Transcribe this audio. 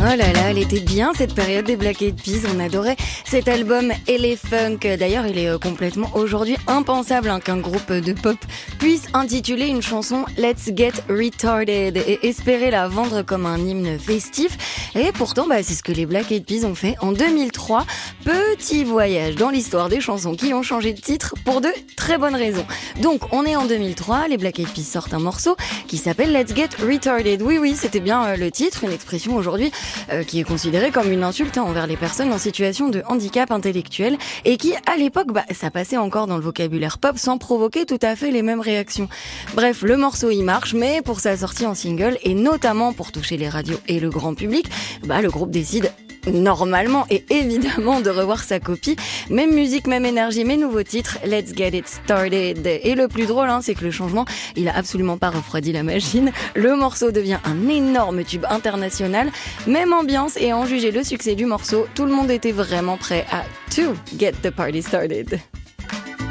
Oh là là, elle était bien cette période des Black Eyed Peas, on adorait cet album LA Funk. D'ailleurs, il est complètement aujourd'hui impensable qu'un groupe de pop puisse intituler une chanson Let's Get Retarded et espérer la vendre comme un hymne festif. Et pourtant, c'est ce que les Black Eyed Peas ont fait en 2003. Petit voyage dans l'histoire des chansons qui ont changé de titre pour de très bonnes raisons. Donc, on est en 2003, les Black Eyed Peas sortent un morceau qui s'appelle Let's Get Retarded. Oui, c'était bien le titre, une expression aujourd'hui qui est considérée comme une insulte envers les personnes en situation de handicap intellectuel et qui, à l'époque, ça passait encore dans le vocabulaire pop sans provoquer tout à fait les mêmes réactions. Bref, le morceau y marche, mais pour sa sortie en single et notamment pour toucher les radios et le grand public, le groupe décide normalement et évidemment de revoir sa copie. Même musique, même énergie, mais nouveau titre, Let's Get It Started. Et le plus drôle, c'est que le changement, il a absolument pas refroidi la machine. Le morceau devient un énorme tube international. Même ambiance, et à en juger le succès du morceau, tout le monde était vraiment prêt à to get the party started.